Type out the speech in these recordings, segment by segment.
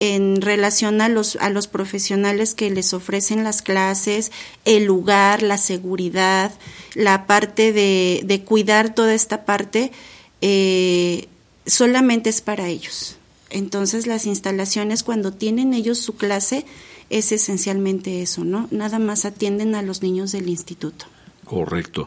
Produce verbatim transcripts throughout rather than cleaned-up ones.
en relación a los, a los profesionales que les ofrecen las clases, el lugar, la seguridad, la parte de, de cuidar toda esta parte, eh, solamente es para ellos. Entonces las instalaciones, cuando tienen ellos su clase, es esencialmente eso, ¿no? Nada más atienden a los niños del instituto. Correcto.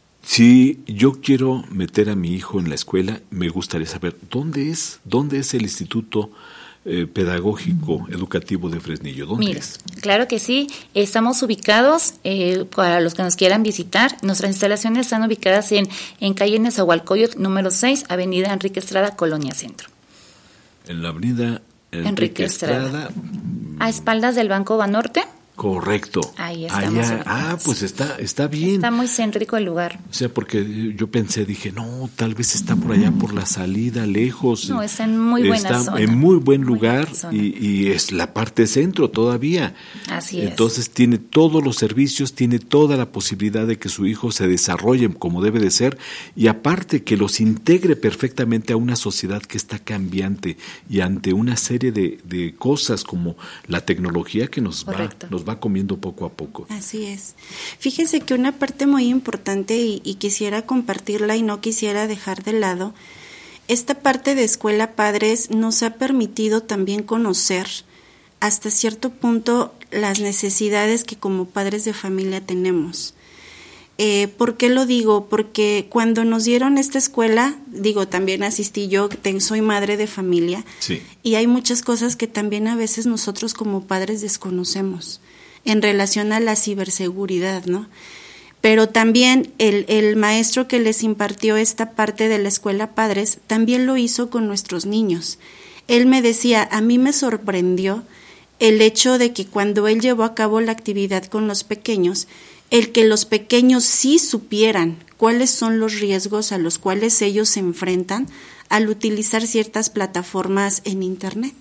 Si yo quiero meter a mi hijo en la escuela, me gustaría saber dónde es, dónde es el Instituto eh, Pedagógico Educativo de Fresnillo. ¿Dónde Mira, es? Claro que sí. Estamos ubicados, eh, para los que nos quieran visitar, nuestras instalaciones están ubicadas en, en calle Nezahualcóyotl, número seis, avenida Enrique Estrada, Colonia Centro. En la avenida Enrique, Enrique Estrada. Estrada. A espaldas del Banco Banorte. Correcto. Ahí estamos. Allá, ah, pues está, está bien. Está muy céntrico el lugar. O sea, porque yo pensé, dije, no, tal vez está por allá por la salida, lejos. No, está en muy buena está zona. en muy buen Muy lugar buena zona. y, y es la parte centro todavía. Así es. Entonces tiene todos los servicios, tiene toda la posibilidad de que su hijo se desarrolle como debe de ser y aparte que los integre perfectamente a una sociedad que está cambiante y ante una serie de, de cosas como la tecnología que nos va, nos va comiendo poco a poco. Así es. Fíjese que una parte muy importante y, y quisiera compartirla y no quisiera dejar de lado, esta parte de Escuela Padres nos ha permitido también conocer hasta cierto punto las necesidades que como padres de familia tenemos. Eh, ¿Por qué lo digo? Porque cuando nos dieron esta escuela, digo, también asistí yo, soy madre de familia, sí. Y hay muchas cosas que también a veces nosotros como padres desconocemos en relación a la ciberseguridad, ¿no? Pero también el, el maestro que les impartió esta parte de la Escuela Padres también lo hizo con nuestros niños. Él me decía, a mí me sorprendió el hecho de que cuando él llevó a cabo la actividad con los pequeños, el que los pequeños sí supieran cuáles son los riesgos a los cuales ellos se enfrentan al utilizar ciertas plataformas en Internet.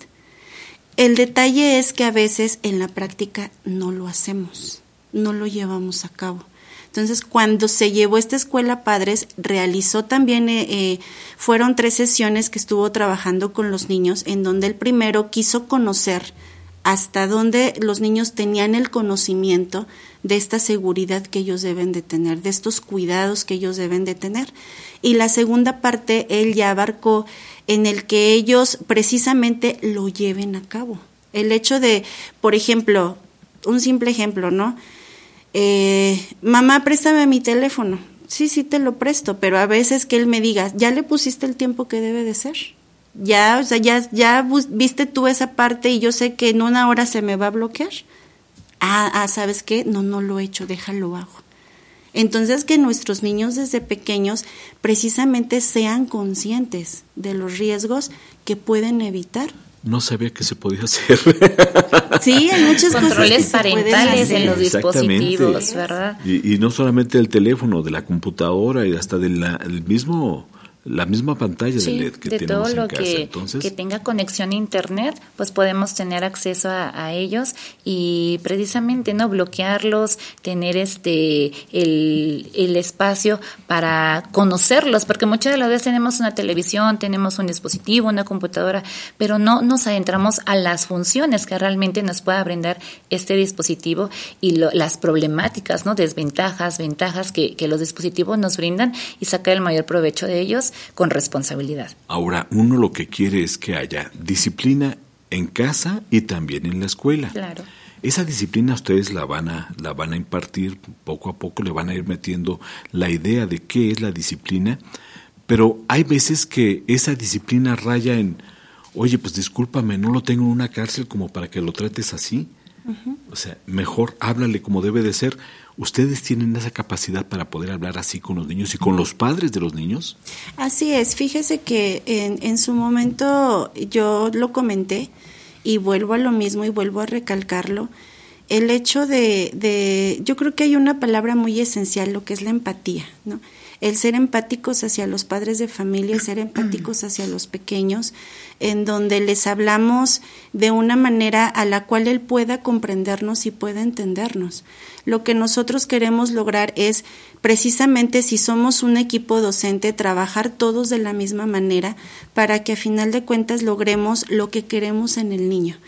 El detalle es que a veces en la práctica no lo hacemos, no lo llevamos a cabo. Entonces, cuando se llevó esta Escuela Padres, realizó también, eh, eh, fueron tres sesiones que estuvo trabajando con los niños, en donde el primero quiso conocer hasta dónde los niños tenían el conocimiento de esta seguridad que ellos deben de tener, de estos cuidados que ellos deben de tener. Y la segunda parte, él ya abarcó en el que ellos precisamente lo lleven a cabo. El hecho de, por ejemplo, un simple ejemplo, ¿no? Eh, mamá, préstame mi teléfono. Sí, sí te lo presto, pero a veces que él me diga, ¿ya le pusiste el tiempo que debe de ser? Ya, o sea, ya, ya viste tú esa parte y yo sé que en una hora se me va a bloquear. Ah, ah, ¿sabes qué? No, no lo he hecho, déjalo hago. Entonces, que nuestros niños desde pequeños precisamente sean conscientes de los riesgos que pueden evitar. No sabía que se podía hacer. Sí, hay muchas controles cosas que parentales en los dispositivos, ¿verdad? Y, y no solamente del teléfono, de la computadora y hasta del mismo... la misma pantalla sí, de L E D que de tenemos todo lo en casa. que, Entonces, que tenga conexión a internet, pues podemos tener acceso a, a ellos y precisamente no bloquearlos, tener este el, el espacio para conocerlos, porque muchas de las veces tenemos una televisión, tenemos un dispositivo, una computadora, pero no nos adentramos a las funciones que realmente nos pueda brindar este dispositivo y lo, las problemáticas, no, desventajas, ventajas que, que los dispositivos nos brindan y sacar el mayor provecho de ellos con responsabilidad. Ahora, uno lo que quiere es que haya disciplina en casa y también en la escuela. Claro. Esa disciplina ustedes la van a la van a impartir poco a poco, le van a ir metiendo la idea de qué es la disciplina, pero hay veces que esa disciplina raya en, oye, pues discúlpame, no lo tengo en una cárcel como para que lo trates así. Uh-huh. O sea, mejor háblale como debe de ser. ¿Ustedes tienen esa capacidad para poder hablar así con los niños y con los padres de los niños? Así es, fíjese que en, en su momento yo lo comenté y vuelvo a lo mismo y vuelvo a recalcarlo. El hecho de, de, yo creo que hay una palabra muy esencial, lo que es la empatía, ¿no? el ser empáticos hacia los padres de familia, el ser empáticos hacia los pequeños, en donde les hablamos de una manera a la cual él pueda comprendernos y pueda entendernos. Lo que nosotros queremos lograr es, precisamente si somos un equipo docente, trabajar todos de la misma manera para que a final de cuentas logremos lo que queremos en el niño.